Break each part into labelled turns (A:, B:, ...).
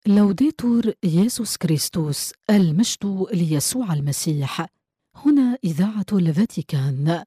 A: لوديتور يسوع كريستوس، المجد ليسوع المسيح. هنا إذاعة الفاتيكان.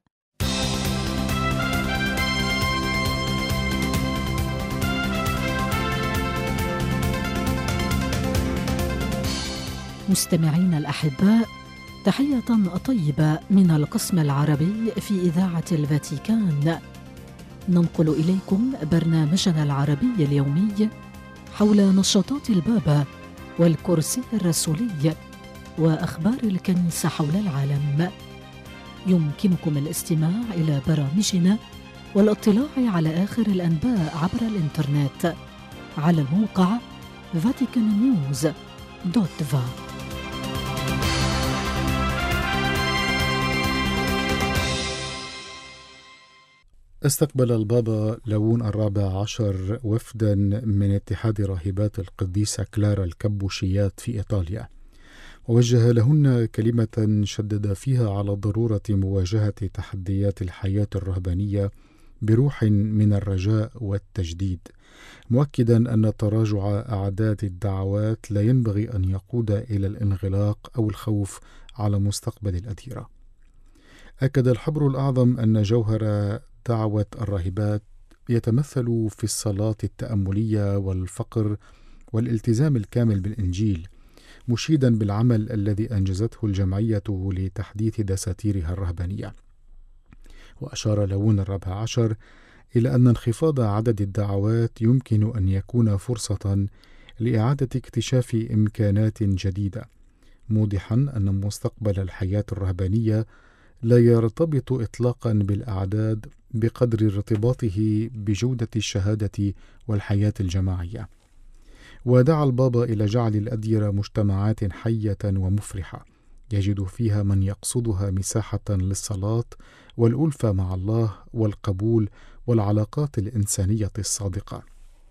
A: مستمعين الأحباء، تحية طيبة من القسم العربي في إذاعة الفاتيكان. ننقل إليكم برنامجنا العربي اليومي حول نشاطات البابا والكرسي الرسولي وأخبار الكنيسة حول العالم. يمكنكم الاستماع إلى برامجنا والاطلاع على آخر الأنباء عبر الإنترنت على الموقع vaticannews.va.
B: استقبل البابا ليون الرابع عشر وفدا من اتحاد راهبات القديسة كلارا الكبوشيات في إيطاليا، ووجه لهن كلمة شدد فيها على ضرورة مواجهة تحديات الحياة الرهبانية بروح من الرجاء والتجديد، مؤكدا أن تراجع أعداد الدعوات لا ينبغي أن يقود إلى الانغلاق أو الخوف على مستقبل الأديرة. أكد الحبر الأعظم أن جوهر دعوة الراهبات يتمثل في الصلاة التأملية والفقر والالتزام الكامل بالإنجيل، مشيدا بالعمل الذي أنجزته الجمعية لتحديث دساتيرها الرهبانية. وأشار ليون الرابع عشر إلى أن انخفاض عدد الدعوات يمكن أن يكون فرصة لإعادة اكتشاف إمكانات جديدة، موضحا أن مستقبل الحياة الرهبانية لا يرتبط إطلاقا بالأعداد بقدر ارتباطه بجودة الشهادة والحياة الجماعية. ودعا البابا إلى جعل الأديرة مجتمعات حية ومفرحة يجد فيها من يقصدها مساحة للصلاة والألفة مع الله والقبول والعلاقات الإنسانية الصادقة.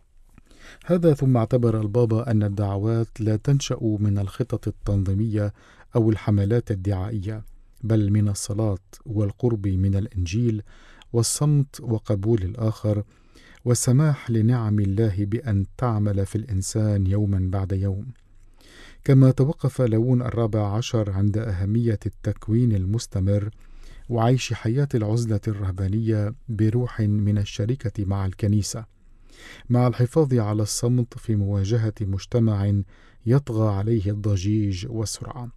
B: هذا ثم اعتبر البابا أن الدعوات لا تنشأ من الخطط التنظيمية أو الحملات الدعائية، بل من الصلاة والقرب من الإنجيل والصمت وقبول الآخر والسماح لنعم الله بأن تعمل في الإنسان يوما بعد يوم. كما توقف ليون الرابع عشر عند أهمية التكوين المستمر وعيش حياة العزلة الرهبانية بروح من الشركة مع الكنيسة، مع الحفاظ على الصمت في مواجهة مجتمع يطغى عليه الضجيج والسرعة.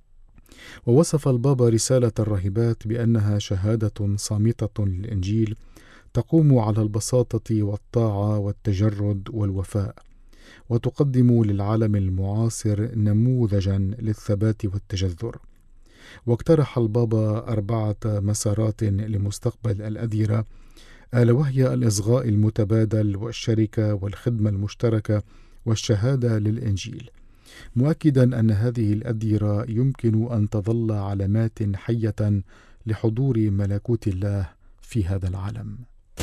B: ووصف البابا رسالة الراهبات بأنها شهادة صامتة للإنجيل تقوم على البساطة والطاعة والتجرد والوفاء، وتقدم للعالم المعاصر نموذجا للثبات والتجذر. واقترح البابا 4 مسارات لمستقبل الأديرة، ألا وهي الإصغاء المتبادل والشركة والخدمة المشتركة والشهادة للإنجيل، مؤكدا أن هذه الأديرة يمكن أن تظل علامات حية لحضور ملكوت الله في هذا العالم.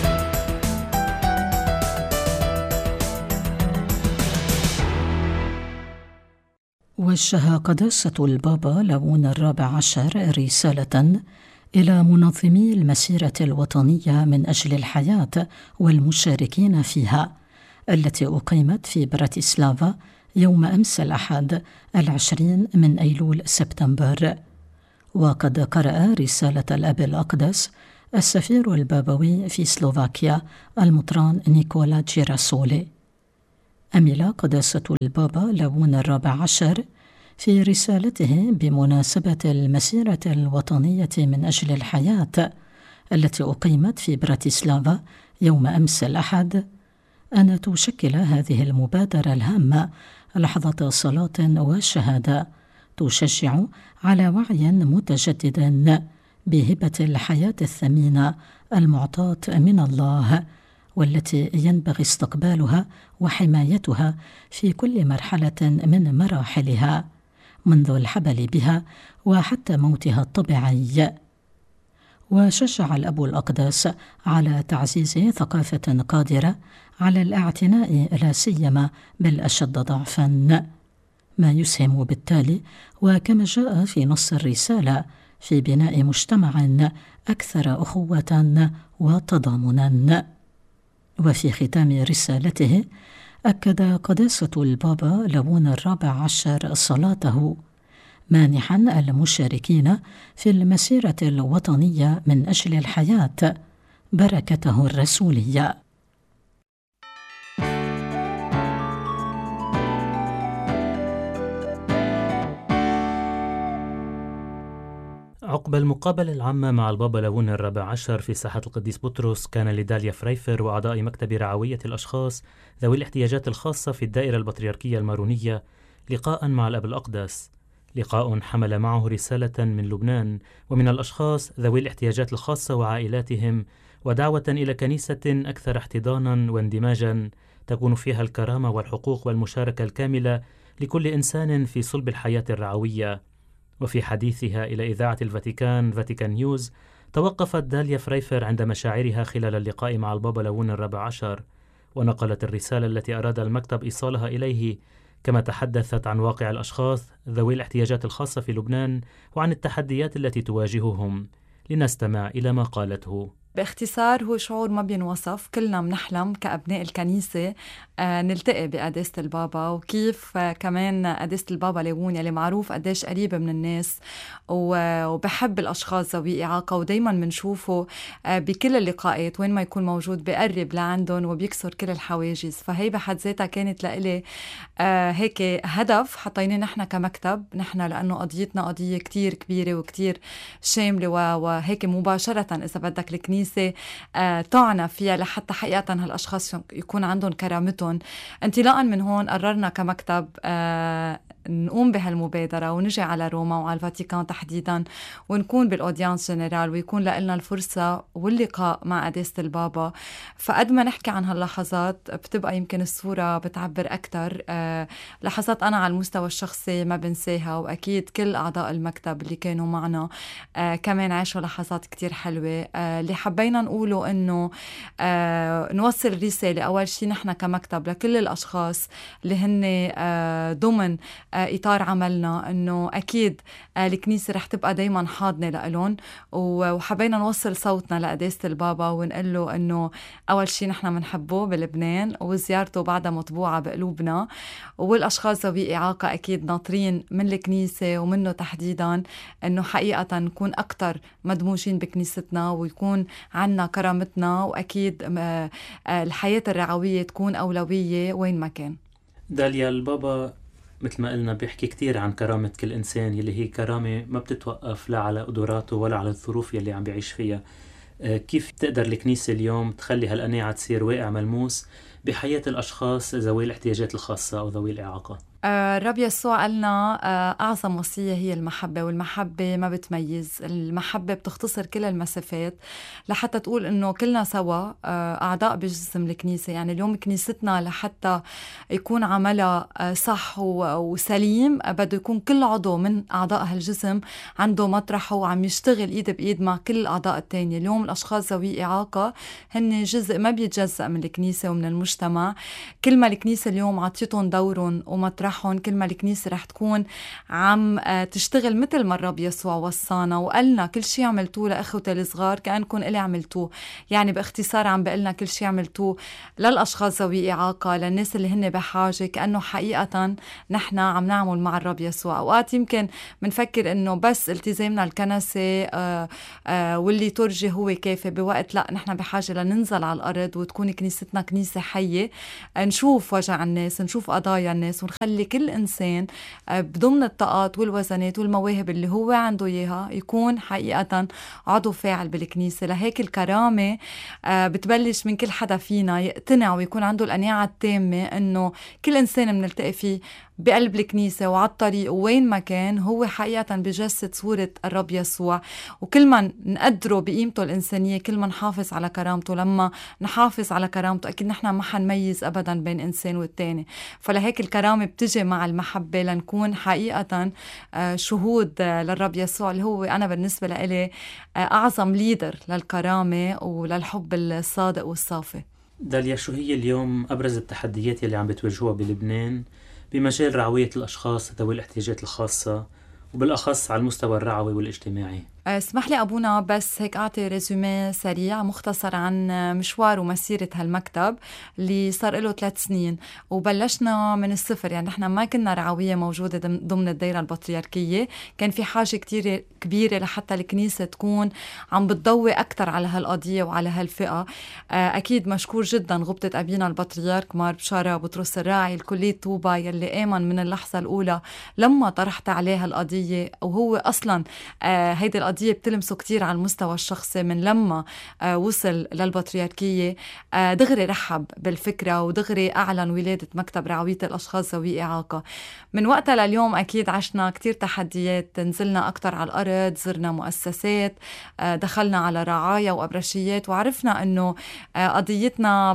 A: وجه قداسة البابا ليون الرابع عشر رسالة إلى منظمي المسيرة الوطنية من أجل الحياة والمشاركين فيها، التي أقيمت في براتيسلافا يوم أمس الأحد 20 من أيلول سبتمبر. وقد قرأ رسالة الأب الأقدس السفير البابوي في سلوفاكيا المطران نيكولا جيراسولي. أمل قداسة البابا ليون الرابع عشر في رسالته بمناسبة المسيرة الوطنية من أجل الحياة التي أقيمت في براتيسلافا يوم أمس الأحد أن تشكل هذه المبادرة الهامة لحظة صلاة وشهادة تشجع على وعي متجدد بهبة الحياة الثمينة المعطاة من الله، والتي ينبغي استقبالها وحمايتها في كل مرحلة من مراحلها، منذ الحبل بها وحتى موتها الطبيعي. وشجع الأب الأقدس على تعزيز ثقافة قادرة على الاعتناء لا سيما بالأشد ضعفا، ما يسهم بالتالي وكما جاء في نص الرسالة في بناء مجتمع أكثر أخوة وتضامنا. وفي ختام رسالته أكد قداسة البابا لبون الرابع عشر صلاته، مانحا المشاركين في المسيرة الوطنية من أجل الحياة بركته الرسولية.
C: عقب المقابلة العامة مع البابا لبون الرابع عشر في ساحة القديس بطرس، كان لداليا فريفر وأعضاء مكتب رعوية الأشخاص ذوي الاحتياجات الخاصة في الدائرة البطريركية المارونية لقاء مع الأب الأقدس، لقاء حمل معه رسالة من لبنان ومن الأشخاص ذوي الاحتياجات الخاصة وعائلاتهم، ودعوة إلى كنيسة أكثر احتضانا واندماجا تكون فيها الكرامة والحقوق والمشاركة الكاملة لكل إنسان في صلب الحياة الرعوية. وفي حديثها إلى إذاعة الفاتيكان فاتيكان نيوز، توقفت داليا فريفر عند مشاعرها خلال اللقاء مع البابا لبون الرابع عشر، ونقلت الرسالة التي أراد المكتب إيصالها إليه، كما تحدثت عن واقع الأشخاص ذوي الاحتياجات الخاصة في لبنان وعن التحديات التي تواجههم. لنستمع إلى ما قالته.
D: باختصار، هو شعور ما بينوصف. كلنا منحلم كأبناء الكنيسة نلتقي بقداسة البابا، وكيف كمان قداسة البابا لبون يلي معروف قديش قريب من الناس وبحب الأشخاص ذوي إعاقة، ودايما منشوفه بكل اللقاءات وين ما يكون موجود بيقرب لعندهم وبيكسر كل الحواجز. فهي بحد ذاتها كانت لإلي هيك هدف حطيناه نحن كمكتب، نحن لأنه قضيتنا قضية كتير كبيرة وكتير شاملة، وهيك مباشرة إذا بدك الكنيسة تعنى فيها لحتى حقيقة هالأشخاص يكون عندهم كرامتهم. انطلاقا من هون قررنا كمكتب نقوم بهالمبادرة ونجي على روما وعلى الفاتيكان تحديدا، ونكون بالأوديانس جنرال، ويكون لنا الفرصة واللقاء مع قداسة البابا. فقد ما نحكي عن هاللحظات بتبقى يمكن الصورة بتعبر أكتر. لحظات أنا على المستوى الشخصي ما بنساها، وأكيد كل أعضاء المكتب اللي كانوا معنا كمان عاشوا لحظات كتير حلوة. اللي حبينا نقوله إنه نوصل رسالة أول شي نحن كمكتب لكل الأشخاص اللي هن ضمن إطار عملنا، إنه أكيد الكنيسة رح تبقى دايما حاضنة لألون، وحبينا نوصل صوتنا لقداسة البابا ونقول له إنه أول شي نحن منحبه بلبنان، وزيارته بعدها مطبوعة بقلوبنا، والأشخاص ذوي إعاقة أكيد ناطرين من الكنيسة ومنه تحديدا إنه حقيقة نكون أكتر مدموجين بكنيستنا، ويكون عنا كرامتنا، وأكيد الحياة الرعوية تكون أولوية وين ما كان.
C: داليا، البابا مثل ما قلنا بيحكي كتير عن كرامة كل إنسان، يلي هي كرامة ما بتتوقف لا على قدراته ولا على الظروف يلي عم بيعيش فيها. كيف تقدر الكنيسة اليوم تخلي هالقناعة تصير واقع ملموس بحياة الأشخاص ذوي الاحتياجات الخاصة أو ذوي الإعاقة؟
D: الرب يسوع قالنا أعظم وصية هي المحبة، والمحبة ما بتميز. المحبة بتختصر كل المسافات لحتى تقول إنه كلنا سوا أعضاء بجسم الكنيسة. يعني اليوم كنيستنا لحتى يكون عملها صح وسليم بده يكون كل عضو من أعضاء هالجسم عنده مطرحه وعم يشتغل إيد بإيد مع كل الأعضاء التانية. اليوم الأشخاص ذوي إعاقة هن جزء ما بيتجزأ من الكنيسة ومن المجتمع. كل ما الكنيسة اليوم عطيتهم دورهم ومطرحهم، كل ما الكنيسة رح تكون عم تشتغل مثل ما الرب يسوع وصانا وقالنا كل شيء عملتوه لأخوتي الصغار كأنكم إلي عملتوه. يعني باختصار عم بقلنا كل شيء عملتوه للأشخاص ذوي إعاقة، للناس اللي هن بحاجة، كأنه حقيقة نحن عم نعمل مع الرب يسوع. أوقات يمكن منفكر إنه بس التزامنا الكنسة واللي ترجي هو كافي، بوقت لا، نحن بحاجة لننزل على الأرض وتكون كنيستنا كنيسة حية، نشوف وجع الناس، نشوف قضايا الناس، ونخلي كل إنسان بضمن الطاقات والوزنات والمواهب اللي هو عنده إياها يكون حقيقة عضو فاعل بالكنيسة. لهيك الكرامة بتبلش من كل حدا فينا يقتنع ويكون عنده القناعة التامة إنه كل إنسان منلتقي فيه بقلب الكنيسة وعلى الطريق وين ما كان هو حقيقة بجسد صورة الرب يسوع. وكل ما نقدره بقيمته الإنسانية كل ما نحافظ على كرامته. لما نحافظ على كرامته أكيد نحن ما حنميز أبدا بين إنسان والتاني. فلهيك الكرامة بتجي مع المحبة لنكون حقيقة شهود للرب يسوع اللي هو أنا بالنسبة لإلي أعظم ليدر للكرامة وللحب الصادق والصافي.
C: داليا، شو هي اليوم أبرز التحديات اللي عم بتواجهوها بلبنان بمجال رعوية الأشخاص ذوي الاحتياجات الخاصة، وبالأخص على المستوى الرعوي والاجتماعي؟
D: اسمح لي أبونا بس هيك أعطي ريزومي سريع مختصر عن مشوار ومسيرة هالمكتب اللي صار له 3 سنين، وبلشنا من الصفر. يعني نحن ما كنا رعوية موجودة ضمن الدائرة البطريركية، كان في حاجة كتير كبيرة لحتى الكنيسة تكون عم بتضوي أكتر على هالقضية وعلى هالفئة. أكيد مشكور جدا غبطة أبينا البطريرك مار بشارة بطرس الراعي الكلية طوبة يلي آمن من اللحظة الأولى لما طرحت عليه هالقضية، وهو أصلا هيدي القضية بتلمسه كتير على المستوى الشخصي. من لما وصل للبطريركية دغري رحب بالفكرة ودغري أعلن ولادة مكتب رعوية الأشخاص ذوي إعاقة. من وقتها لليوم أكيد عشنا كتير تحديات، نزلنا أكتر على الأرض، زرنا مؤسسات، دخلنا على رعاية وأبرشيات، وعرفنا أنه قضيتنا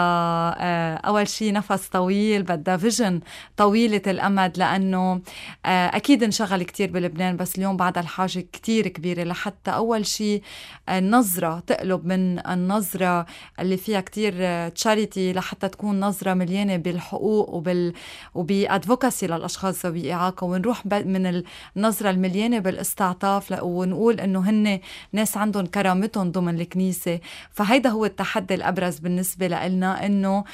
D: بدها أول شيء نفس طويل، بدها فيجن طويلة الأمد، لأنه أكيد انشغل كتير بلبنان، بس اليوم بعد الحاجة كتير كبيرة لحتى أول شيء النظرة تقلب من النظرة اللي فيها كتير تشاريتي لحتى تكون نظرة مليانة بالحقوق وبأدفوكاسي للأشخاص ذوي إعاقة، ونروح من النظرة المليانة بالاستعطاف ونقول إنه هن ناس عندهم كرامتهم ضمن الكنيسة. فهيدا هو التحدي الأبرز بالنسبة لنا، إنه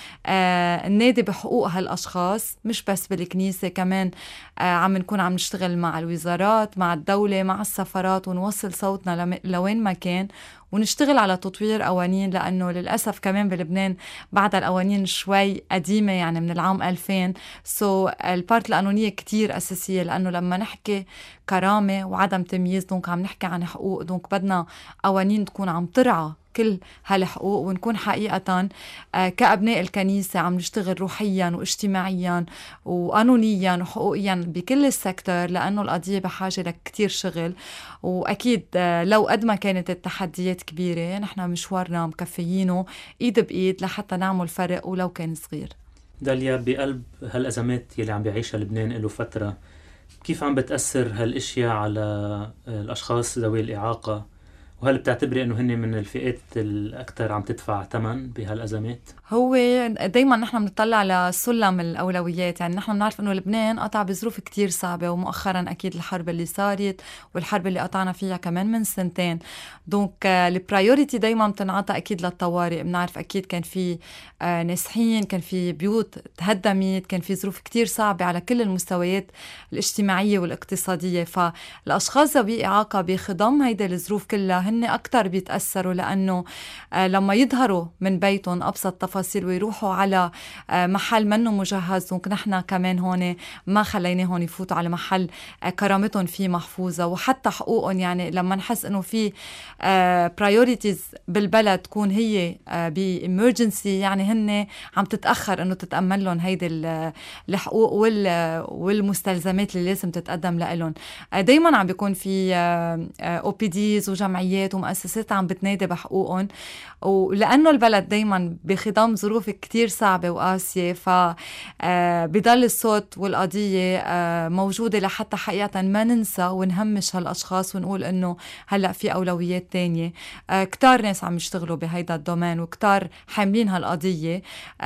D: النادي بحقوق هالأشخاص مش بس بالكنيسة، كمان عم نكون عم نشتغل مع الوزارات، مع الدولة، مع السفارات، ونوصل صوتنا لوين ما كان، ونشتغل على تطوير قوانين، لأنه للأسف كمان بلبنان بعد القوانين شوي قديمة، يعني من العام 2000. البارت القانونية كتير أساسية، لأنه لما نحكي كرامة وعدم تمييز دونك عم نحكي عن حقوق، دونك بدنا قوانين تكون عم ترعى كل هالحقوق، ونكون حقيقة كأبناء الكنيسة عم نشتغل روحيا واجتماعيا وقانونيا وحقوقيا بكل السيكتور، لأنه القضية بحاجة لكتير شغل. وأكيد لو قد ما كانت التحديات كبيرة، نحن مشوارنا مكفيينه إيد بإيد لحتى نعمل فرق ولو كان صغير.
C: داليا، بقلب هالأزمات يلي عم بيعيشها لبنان له فترة، كيف عم بتأثر هالاشياء على الأشخاص ذوي الإعاقة؟ وهل بتعتبري أنه هن من الفئات الأكثر عم تدفع ثمن بهالأزمات؟
D: هو دايما نحن بنطلع لسلم الأولويات. يعني نحن بنعرف أنه لبنان قطع بظروف كتير صعبة، ومؤخرا أكيد الحرب اللي صارت والحرب اللي قطعنا فيها كمان من 2 سنين. دونك البرايوريتي دايما بتنعطى أكيد للطوارئ. بنعرف أكيد كان في نازحين، كان في بيوت تهدمت، كان في ظروف كتير صعبة على كل المستويات الاجتماعية والاقتصادية. فالأشخاص ذوي إعاقة بخضم هيدا الظروف كلها هن أكتر بيتأثروا، لأنه لما يظهروا من بيتهم أبسط تفاصيل ويروحوا على محل منه مجهز، دونك نحن كمان هون ما خليناهم يفوتوا على محل كرامتهم فيه محفوظة وحتى حقوقهم. يعني لما نحس إنه في priorities بالبلد تكون هي بإمرجنسي، يعني هن عم تتأخر إنه تتأمل لهم هيدي الحقوق والمستلزمات اللي لازم تتقدم لهم. دايما عم بيكون في OPDs وجمعيات ومؤسسات عم بتنادي بحقوقهم، ولأنه البلد دايما بخضم ظروف كتير صعبة وقاسية، فبضل الصوت والقضية موجودة لحتى حقيقة ما ننسى ونهمش هالأشخاص ونقول إنه هلأ في أولويات تانية. كتار ناس عم يشتغلوا بهيدا الدومين وكتار حاملين هالقضية،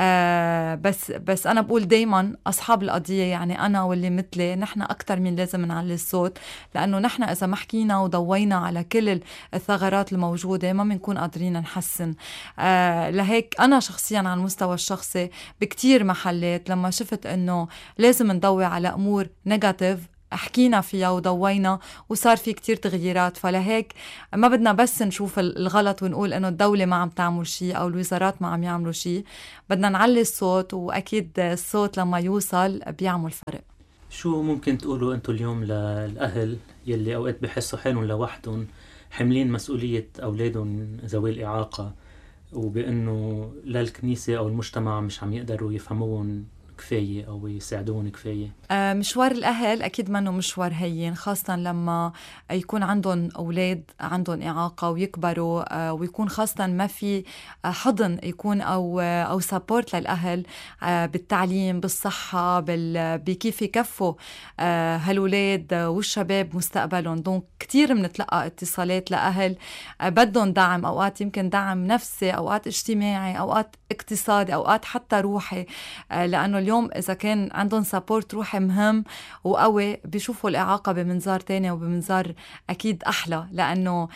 D: بس أنا بقول دايما أصحاب القضية، يعني أنا واللي مثلي، نحن أكتر من لازم نعلي الصوت، لأنه نحن إذا ما حكينا وضوينا على كل الثغرات الموجودة ما بنكون قادرين نحسن. لهيك أنا شخصيا على المستوى الشخصي بكتير محلات لما شفت إنه لازم نضوي على أمور نيجاتيف حكينا فيها وضوينا وصار في كتير تغييرات. فلهيك ما بدنا بس نشوف الغلط ونقول إنه الدولة ما عم تعمل شيء أو الوزارات ما عم يعملوا شيء، بدنا نعلي الصوت، وأكيد الصوت لما يوصل بيعمل فرق.
C: شو ممكن تقولوا أنتوا اليوم للأهل يلي أوقات بحسوا حالهم لوحدهم حملين مسؤولية أولادهم ذوي الإعاقة، وبأنه لا الكنيسة أو المجتمع مش عم يقدروا يفهموهم كفاية أو يساعدون كفاية؟
D: مشوار الأهل أكيد منه مشوار هين، خاصة لما يكون عندهم أولاد عندهم إعاقة ويكبروا، ويكون خاصة ما في حضن يكون أو سابورت للأهل بالتعليم، بالصحة، بكيف يكفوا هالولاد والشباب مستقبلهم. دونك كتير منتلقى اتصالات لأهل بدهم دعم، أوقات يمكن دعم نفسي، أوقات اجتماعي، أوقات اقتصادي، أوقات حتى روحي، لأنه اليوم اليوم إذا كان عندهم سابورت روحي مهم وقوي بيشوفوا الإعاقة بمنظار تاني وبمنظار أكيد أحلى، لأنه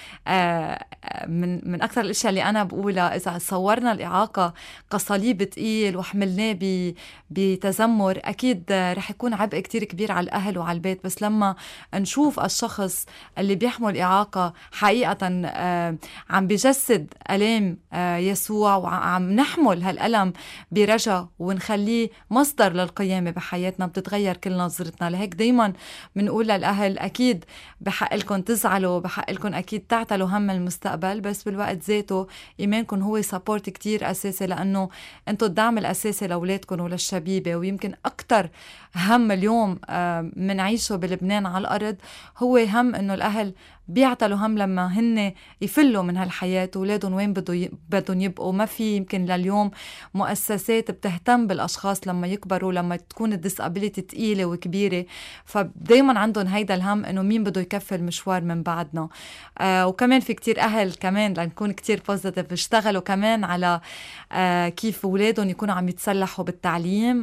D: من أكثر الأشياء اللي أنا بقولها إذا صورنا الإعاقة كصليب تقيل وحملناه بتذمر أكيد رح يكون عبء كتير كبير على الأهل وعلى البيت. بس لما نشوف الشخص اللي بيحمل إعاقة حقيقة عم بيجسد ألام يسوع وعم نحمل هالألم برجا ونخليه مصدر للقيامة بحياتنا، بتتغير كل نظرتنا. لهيك دايما بنقول للأهل أكيد بحق لكم تزعلوا، بحق لكم أكيد تعتلوا هم المستقبل، بس بالوقت ذاته إيمانكم هو سابورت كتير أساسي، لأنه أنتوا الدعم الأساسي لأولادكم وللشبيبة. ويمكن أكتر هم اليوم منعيشه بلبنان على الأرض هو هم إنه الأهل بيعتلوا هم لما هن يفلوا من هالحياة وولادهم وين بدهم يبقوا. ما في يمكن لليوم مؤسسات بتهتم بالأشخاص لما يكبروا، لما تكون الديسابيليتي تقيلة وكبيرة، فدايما عندهم هيدا الهم إنه مين بده يكفي المشوار من بعدنا. وكمان في كتير أهل كمان لنكون كتير بوزيتيف بيشتغلوا كمان على كيف ولادهم يكونوا عم يتسلحوا بالتعليم.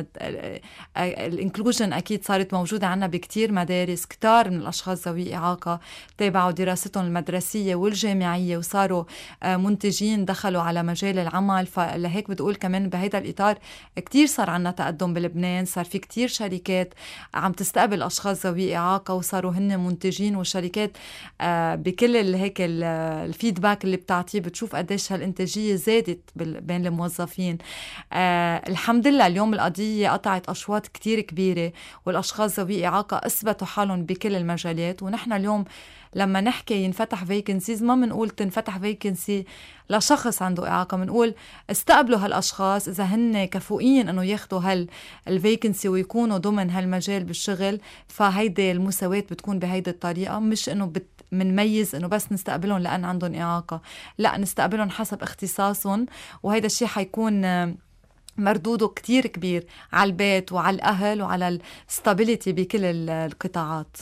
D: الانكلوجن أكيد صارت موجودة عنا بكتير مدارس، كتار من الأشخاص ذوي إعاقة تابعوا دراستهم المدرسية والجامعية وصاروا منتجين، دخلوا على مجال العمل. فلهيك بتقول كمان بهيدا الإطار كتير صار عنا تقدم بلبنان، صار في كتير شركات عم تستقبل أشخاص ذوي إعاقة وصاروا هن منتجين، والشركات بكل هيك الفيدباك اللي بتعطيه بتشوف قديش هالإنتاجية زادت بين الموظفين. الحمد لله اليوم القضية قطعت أشواط كتير كبيرة، والأشخاص ذوي إعاقة أثبتوا حالهم بكل المجالات. ونحن اليوم لما نحكي ينفتح فيكنسيز ما منقول تنفتح فيكنسي لشخص عنده إعاقة، منقول استقبلوا هالأشخاص إذا هن كفؤين أنه ياخدوا هالفيكنسي ويكونوا ضمن هالمجال بالشغل. فهيدي المساواة بتكون بهيدي الطريقة، مش أنه منميز أنه بس نستقبلهم لأن عندهم إعاقة، لا نستقبلهم حسب اختصاصهم. وهيدا الشيء حيكون مردوده كتير كبير على البيت وعلى الأهل وعلى الستابيليتي بكل القطاعات.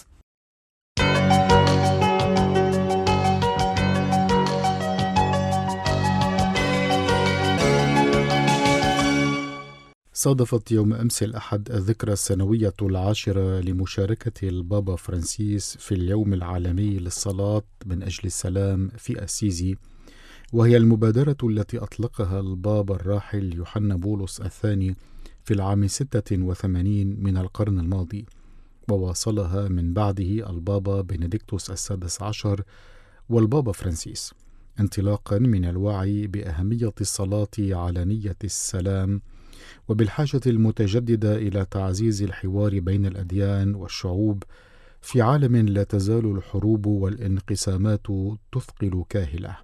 B: صادفت يوم أمس الأحد الذكرى السنوية 10 لمشاركة البابا فرانسيس في اليوم العالمي للصلاة من أجل السلام في أسيزي، وهي المبادرة التي أطلقها البابا الراحل يوحنا بولس الثاني في العام 86 من القرن الماضي، وواصلها من بعده البابا بنديكتوس السادس عشر والبابا فرانسيس، انطلاقا من الوعي بأهمية الصلاة على نية السلام وبالحاجة المتجددة إلى تعزيز الحوار بين الأديان والشعوب في عالم لا تزال الحروب والانقسامات تثقل كاهله.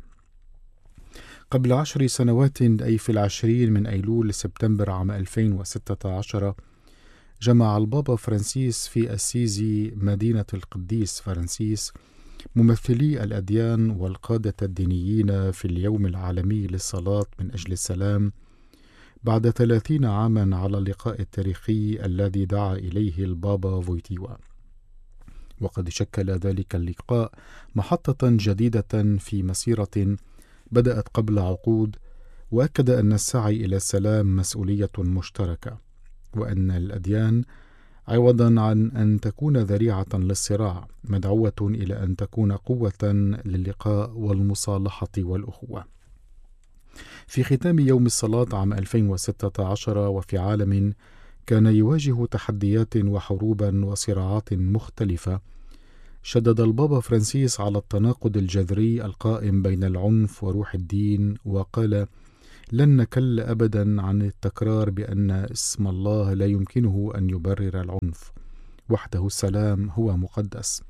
B: قبل 10 سنوات، أي في 20 من أيلول سبتمبر عام 2016، جمع البابا فرانسيس في أسيزي مدينة القديس فرانسيس ممثلي الأديان والقادة الدينيين في اليوم العالمي للصلاة من أجل السلام، بعد 30 عاما على اللقاء التاريخي الذي دعا إليه البابا فويتيوا. وقد شكل ذلك اللقاء محطة جديدة في مسيرة بدأت قبل عقود، وأكد أن السعي إلى السلام مسؤولية مشتركة، وأن الأديان عوضا عن أن تكون ذريعة للصراع مدعوة إلى أن تكون قوة للقاء والمصالحة والأخوة. في ختام يوم الصلاة عام 2016، وفي عالم كان يواجه تحديات وحروبا وصراعات مختلفة، شدد البابا فرانسيس على التناقض الجذري القائم بين العنف وروح الدين، وقال: لن نكل أبدا عن التكرار بأن اسم الله لا يمكنه أن يبرر العنف، وحده السلام هو مقدس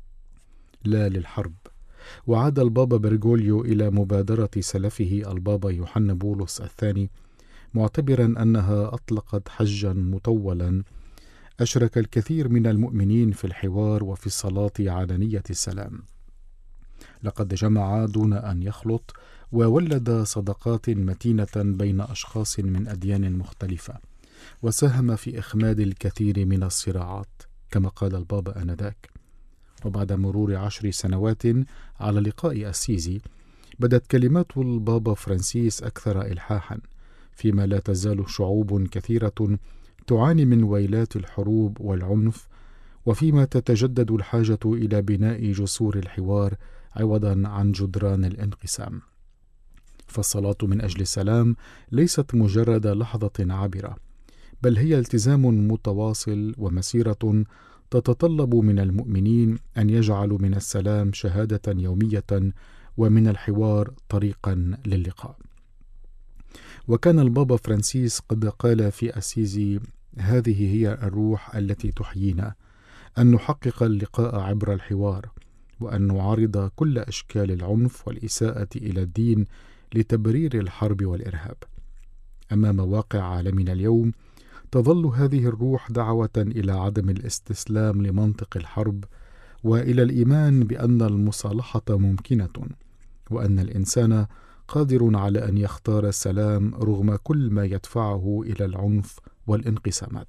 B: لا للحرب. وعاد البابا برغوليو إلى مبادرة سلفه البابا يوحنا بولس الثاني، معتبرا أنها أطلقت حجا مطولا أشرك الكثير من المؤمنين في الحوار وفي الصلاة على نية السلام. لقد جمع دون أن يخلط، وولد صداقات متينة بين أشخاص من أديان مختلفة، وساهم في إخماد الكثير من الصراعات كما قال البابا آنذاك. وبعد مرور 10 سنوات على لقاء أسيزي، بدت كلمات البابا فرانسيس أكثر إلحاحا، فيما لا تزال شعوب كثيرة تعاني من ويلات الحروب والعنف، وفيما تتجدد الحاجة إلى بناء جسور الحوار عوضا عن جدران الانقسام. فالصلاة من أجل السلام ليست مجرد لحظة عابرة، بل هي التزام متواصل ومسيرة تتطلب من المؤمنين أن يجعلوا من السلام شهادة يومية ومن الحوار طريقا للقاء. وكان البابا فرانسيس قد قال في أسيزي: هذه هي الروح التي تحيينا، أن نحقق اللقاء عبر الحوار، وأن نعارض كل أشكال العنف والإساءة إلى الدين لتبرير الحرب والإرهاب. أمام واقع عالمنا اليوم تظل هذه الروح دعوة إلى عدم الاستسلام لمنطق الحرب، وإلى الإيمان بأن المصالحة ممكنة، وأن الإنسان قادر على أن يختار السلام رغم كل ما يدفعه إلى العنف والانقسامات.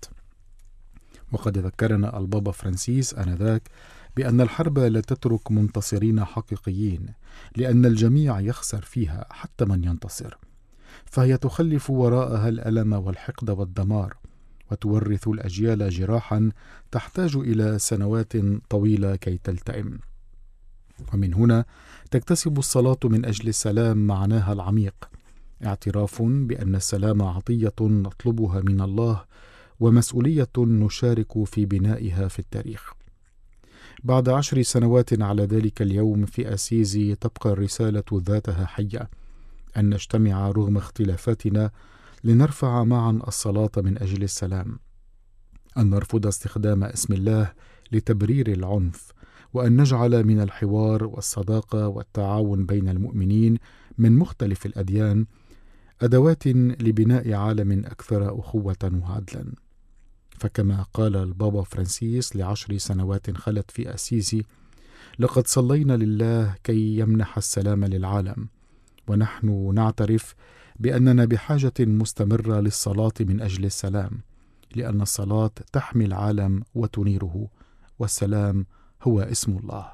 B: وقد ذكرنا البابا فرانسيس آنذاك بأن الحرب لا تترك منتصرين حقيقيين، لأن الجميع يخسر فيها حتى من ينتصر، فهي تخلف وراءها الألم والحقد والدمار، وتورث الأجيال جراحا تحتاج إلى سنوات طويلة كي تلتئم. ومن هنا تكتسب الصلاة من أجل السلام معناها العميق، اعتراف بأن السلام عطية نطلبها من الله ومسؤولية نشارك في بنائها في التاريخ. بعد 10 سنوات على ذلك اليوم في أسيزي تبقى الرسالة ذاتها حية، أن نجتمع رغم اختلافاتنا لنرفع معا الصلاة من أجل السلام، أن نرفض استخدام اسم الله لتبرير العنف، وأن نجعل من الحوار والصداقة والتعاون بين المؤمنين من مختلف الأديان أدوات لبناء عالم أكثر أخوة وعدلا. فكما قال البابا فرانسيس ل10 سنوات خلت في أسيسي: لقد صلينا لله كي يمنح السلام للعالم، ونحن نعترف بأننا بحاجة مستمرة للصلاة من أجل السلام، لأن الصلاة تحمي العالم وتنيره، والسلام هو اسم الله.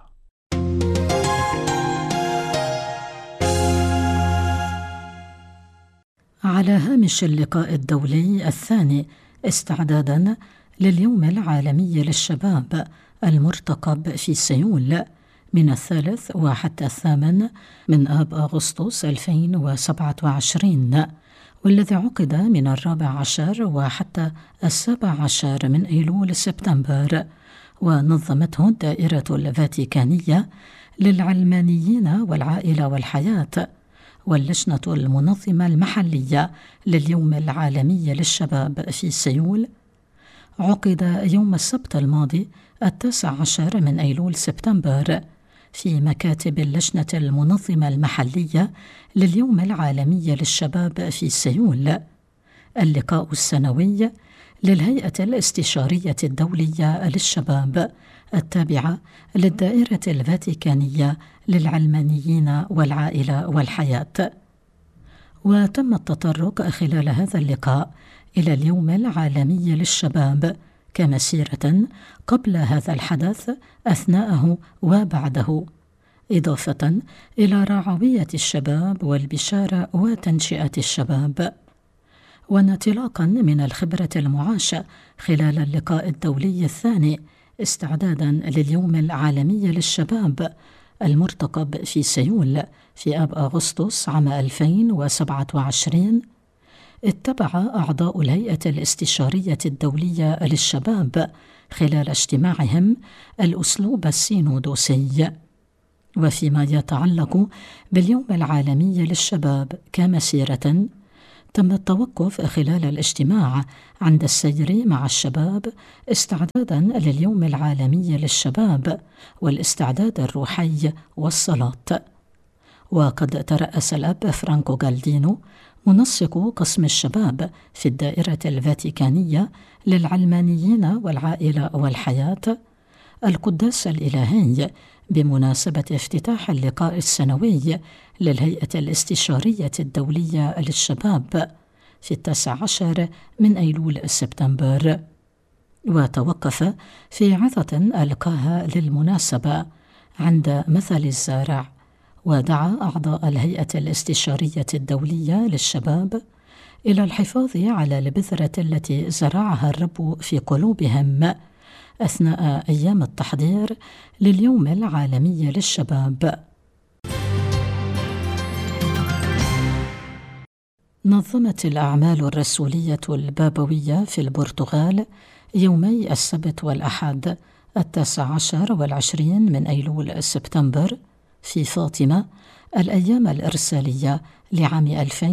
A: على هامش اللقاء الدولي الثاني استعدادا لليوم العالمي للشباب المرتقب في سيول من 3 وحتى 8 من آب أغسطس 2027، والذي عقد من 14 وحتى 17 من أيلول سبتمبر، ونظمته الدائرة الفاتيكانية للعلمانيين والعائلة والحياة واللجنة المنظمة المحلية لليوم العالمي للشباب في سيول. عقد يوم السبت الماضي 19 من أيلول سبتمبر في مكاتب اللجنة المنظمة المحلية لليوم العالمي للشباب في سيول اللقاء السنوي للهيئة الاستشارية الدولية للشباب التابعة للدائرة الفاتيكانية للعلمانيين والعائلة والحياة. وتم التطرق خلال هذا اللقاء إلى اليوم العالمي للشباب كمسيرة قبل هذا الحدث، أثناءه وبعده، إضافة إلى رعوية الشباب والبشارة وتنشئة الشباب. وانطلاقا من الخبرة المعاشة خلال اللقاء الدولي الثاني استعدادا لليوم العالمي للشباب المرتقب في سيول في آب أغسطس عام 2027، اتبع أعضاء الهيئة الاستشارية الدولية للشباب خلال اجتماعهم الأسلوب السينودوسي. وفيما يتعلق باليوم العالمي للشباب كمسيرة، تم التوقف خلال الاجتماع عند السير مع الشباب استعدادا لليوم العالمي للشباب والاستعداد الروحي والصلاة. وقد ترأس الأب فرانكو غالدينو منسق قسم الشباب في الدائرة الفاتيكانية للعلمانيين والعائلة والحياة القداس الإلهي بمناسبة افتتاح اللقاء السنوي للهيئة الاستشارية الدولية للشباب في 19 من أيلول سبتمبر. وتوقف في عظة ألقاها للمناسبة عند مثل الزارع، ودعا أعضاء الهيئة الاستشارية الدولية للشباب إلى الحفاظ على البذرة التي زرعها الرب في قلوبهم أثناء أيام التحضير لليوم العالمي للشباب. نظمت الأعمال الرسولية البابوية في البرتغال يومي السبت والأحد 19 والعشرين من أيلول سبتمبر في فاطمة الأيام الإرسالية لعام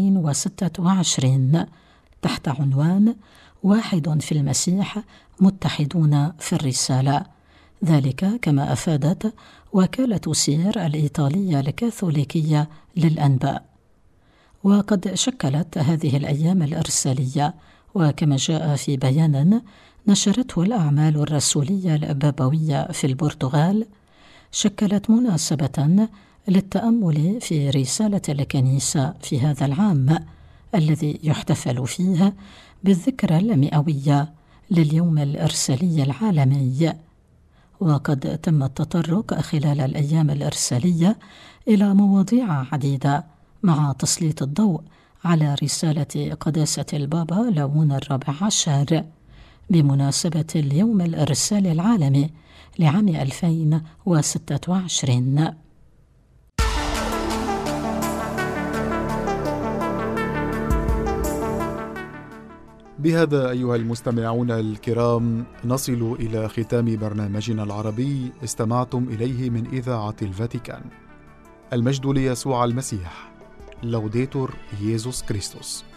A: 2026 تحت عنوان واحد في المسيح متحدون في الرسالة، ذلك كما أفادت وكالة سير الإيطالية الكاثوليكية للأنباء. وقد شكلت هذه الأيام الإرسالية، وكما جاء في بيان نشرته الأعمال الرسولية البابوية في البرتغال، شكلت مناسبة للتأمل في رسالة الكنيسة في هذا العام الذي يحتفل فيه بالذكرى المئوية لليوم الإرسالي العالمي. وقد تم التطرق خلال الأيام الإرسالية إلى مواضيع عديدة مع تسليط الضوء على رسالة قداسة البابا لاون الرابع عشر بمناسبة اليوم الإرسالي العالمي لعام 2026.
B: بهذا أيها المستمعون الكرام نصل إلى ختام برنامجنا العربي استمعتم إليه من إذاعة الفاتيكان. المجد ليسوع المسيح. لوديتور ييسوس كريستوس.